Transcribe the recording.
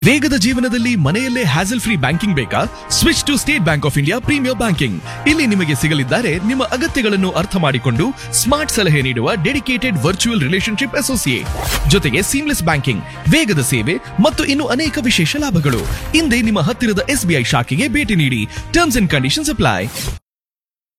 ವೇಗದ ಜೀವನದಲ್ಲಿ ಮನೆಯಲ್ಲೇ ಹ್ಯಾಸಲ್ ಫ್ರೀ ಬ್ಯಾಂಕಿಂಗ್ ಬೇಕಾ? Switch to state bank of India premier banking. ಇಲ್ಲಿ ನಿಮಗೆ ಸಿಗಲಿದ್ದಾರೆ ನಿಮ್ಮ ಅಗತ್ಯಗಳನ್ನು ಅರ್ಥ ಮಾಡಿಕೊಂಡು ಸ್ಮಾರ್ಟ್ ಸಲಹೆ ನೀಡುವ ಡೆಡಿಕೇಟೆಡ್ ವರ್ಚುವಲ್ ರಿಲೇಶನ್ಶಿಪ್ ಅಸೋಸಿಯೇಟ್. ಜೊತೆಗೆ ಸೀಮ್ಲೆಸ್ ಬ್ಯಾಂಕಿಂಗ್, ವೇಗದ ಸೇವೆ ಮತ್ತು ಇನ್ನು ಅನೇಕ ವಿಶೇಷ ಲಾಭಗಳು. ಹಿಂದೆ ನಿಮ್ಮ ಹತ್ತಿರದ SBI ಶಾಖೆಗೆ ಭೇಟಿ ನೀಡಿ. Terms and conditions apply.